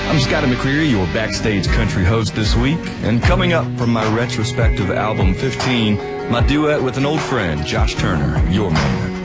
I'm Scotty McCreery, your backstage country host this week. And coming up from my retrospective album 15, my duet with an old friend, Josh Turner, Your Man.